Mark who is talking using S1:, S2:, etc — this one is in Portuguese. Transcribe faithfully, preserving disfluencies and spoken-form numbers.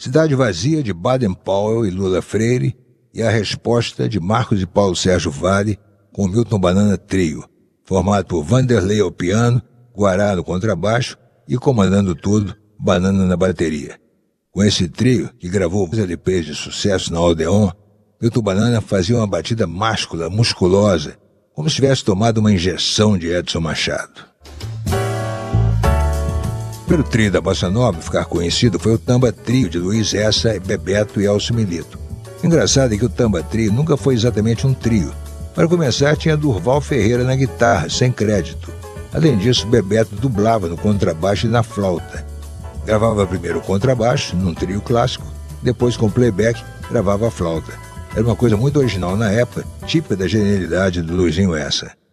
S1: Cidade Vazia, de Baden Powell e Lula Freire, e A Resposta, de Marcos e Paulo Sérgio Vale, com Milton Banana Trio, formado por Vanderlei ao piano, Guará no contrabaixo e, comandando tudo, Banana na bateria. Com esse trio, que gravou L Ps de sucesso na Odeon, Milton Banana fazia uma batida máscula, musculosa, como se tivesse tomado uma injeção de Edson Machado. O primeiro trio da Bossa Nova a ficar conhecido foi o Tamba Trio, de Luiz Essa, Bebeto e Elcio Milito. O engraçado é que o Tamba Trio nunca foi exatamente um trio. Para começar, tinha Durval Ferreira na guitarra, sem crédito. Além disso, Bebeto dublava no contrabaixo e na flauta. Gravava primeiro o contrabaixo, num trio clássico, depois com playback, gravava a flauta. Era uma coisa muito original na época, típica da genialidade do Luizinho Essa.